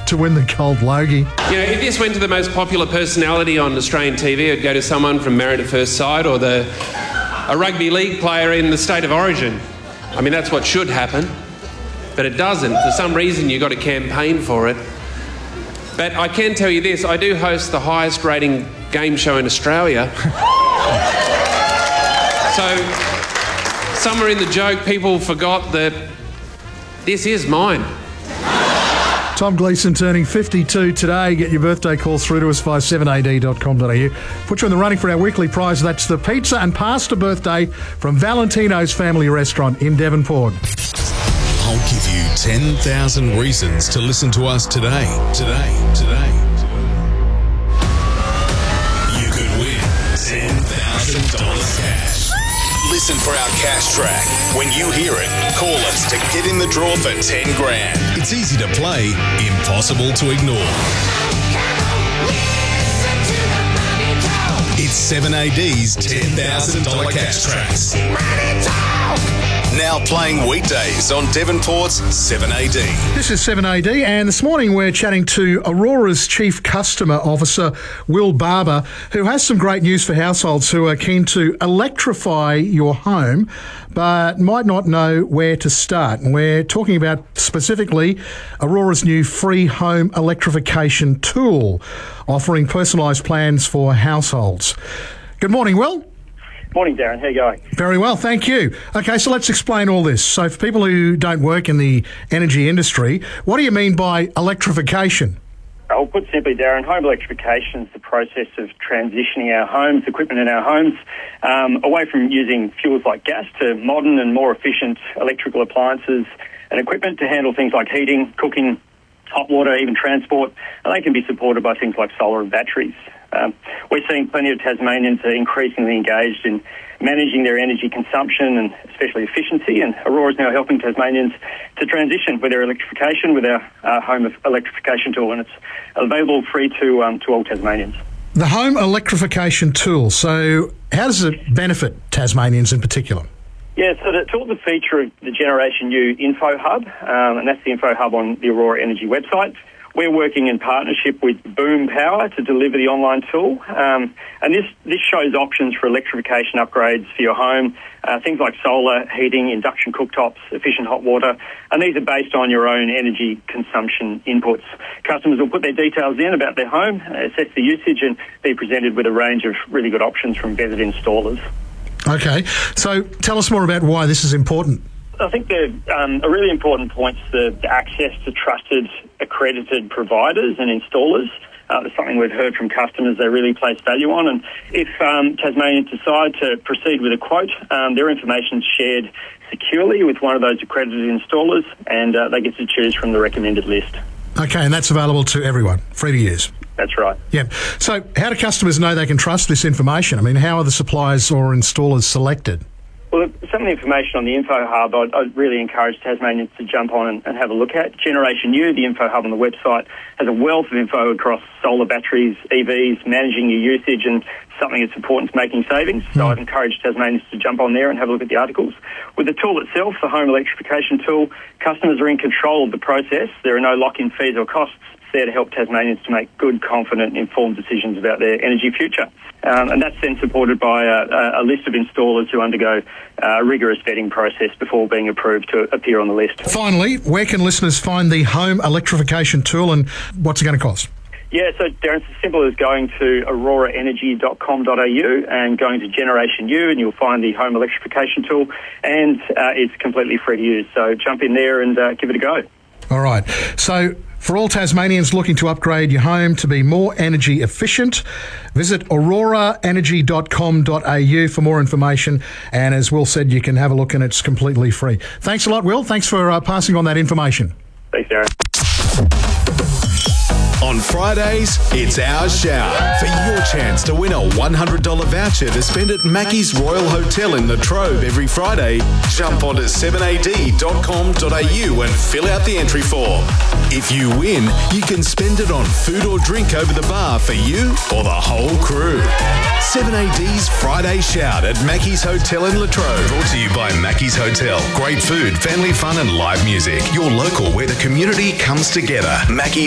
to win the Gold Logie. You know, if this went to the most popular personality on Australian TV, it'd go to someone from Married at First Sight or a rugby league player in the state of origin. I mean, that's what should happen, but it doesn't. For some reason, you've got to campaign for it. But I can tell you this, I do host the highest rating game show in Australia. So, somewhere in the joke, people forgot that this is mine. Tom Gleeson turning 52 today. Get your birthday calls through to us via 7ad.com.au. Put you in the running for our weekly prize. That's the pizza and pasta birthday from Valentino's Family Restaurant in Devonport. I'll give you 10,000 reasons to listen to us today. You could win $10,000 cash. Listen for our cash track. When you hear it, call us to get in the draw for 10 grand. It's easy to play, impossible to ignore. It's 7AD's $10,000 cash tracks. Now playing weekdays on Devonport's 7AD. This is 7AD, and this morning we're chatting to Aurora's Chief Customer Officer, Will Barber, who has some great news for households who are keen to electrify your home but might not know where to start. And we're talking about specifically Aurora's new free home electrification tool, offering personalised plans for households. Good morning, Will. Morning, Darren. How you going? Very well, thank you. Okay, so let's explain all this. So for people who don't work in the energy industry, what do you mean by electrification? I'll put simply, Darren, home electrification is the process of transitioning our homes, equipment in our homes, away from using fuels like gas to modern and more efficient electrical appliances and equipment to handle things like heating, cooking, hot water, even transport, and they can be supported by things like solar and batteries. We're seeing plenty of Tasmanians are increasingly engaged in managing their energy consumption and especially efficiency, and Aurora is now helping Tasmanians to transition with their electrification with our home electrification tool, and it's available free to all Tasmanians. The home electrification tool, so how does it benefit Tasmanians in particular? Yeah, so the tool's a feature of the Generation U Info Hub, and that's the Info Hub on the Aurora Energy website. We're working in partnership with Boom Power to deliver the online tool, and this shows options for electrification upgrades for your home, things like solar, heating, induction cooktops, efficient hot water, and these are based on your own energy consumption inputs. Customers will put their details in about their home, assess the usage, and be presented with a range of really good options from vetted installers. Okay, so tell us more about why this is important. I think a really important point is the access to trusted, accredited providers and installers. It's something we've heard from customers they really place value on. And if Tasmanians decide to proceed with a quote, their information is shared securely with one of those accredited installers, and they get to choose from the recommended list. Okay, and that's available to everyone, free to use. That's right. Yeah. So how do customers know they can trust this information? I mean, how are the suppliers or installers selected? Well, some of the information on the Info Hub, I'd really encourage Tasmanians to jump on and have a look at. Generation U, the Info Hub on the website, has a wealth of info across solar batteries, EVs, managing your usage, and something that's important to making savings. So I'd encourage Tasmanians to jump on there and have a look at the articles. With the tool itself, the home electrification tool, customers are in control of the process. There are no lock-in fees or costs. It's there to help Tasmanians to make good, confident, informed decisions about their energy future. And that's then supported by a list of installers who undergo a rigorous vetting process before being approved to appear on the list. Finally, where can listeners find the home electrification tool and what's it going to cost? Yeah, so Darren, it's as simple as going to auroraenergy.com.au and going to Generation U, and you'll find the home electrification tool, and it's completely free to use. So jump in there and give it a go. All right. So for all Tasmanians looking to upgrade your home to be more energy efficient, visit auroraenergy.com.au for more information. And as Will said, you can have a look and it's completely free. Thanks a lot, Will. Thanks for passing on that information. Thanks, Darren. On Fridays, it's our shout for your chance to win a $100 voucher to spend at Mackie's Royal Hotel in Latrobe every Friday. Jump onto 7ad.com.au and fill out the entry form. If you win, you can spend it on food or drink over the bar for you or the whole crew. 7AD's Friday Shout at Mackie's Hotel in Latrobe. Brought to you by Mackie's Hotel. Great food, family fun and live music. Your local where the community comes together. Mackie's